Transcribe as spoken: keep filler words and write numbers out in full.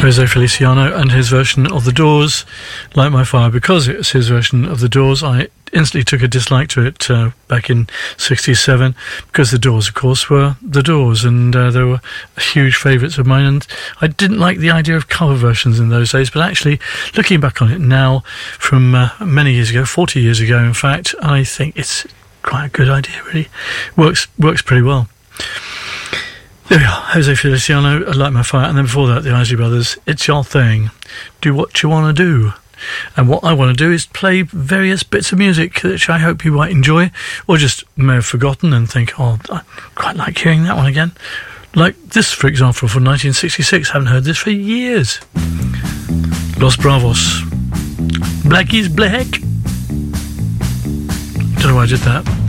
Jose Feliciano and his version of The Doors, Light My Fire. Because it was his version of The Doors, I instantly took a dislike to it uh, back in sixty-seven, because The Doors, of course, were The Doors, and uh, they were huge favourites of mine, and I didn't like the idea of cover versions in those days, but actually, looking back on it now, from uh, many years ago, forty years ago, in fact, I think it's quite a good idea, really. Works, works pretty well. There we are, Jose Feliciano, Light My Fire, and then before that, the Isley Brothers, It's Your Thing. Do what you want to do. And what I want to do is play various bits of music, which I hope you might enjoy, or just may have forgotten and think, oh, I quite like hearing that one again. Like this, for example, from nineteen sixty-six, haven't heard this for years. Los Bravos. Black is black. Don't know why I did that.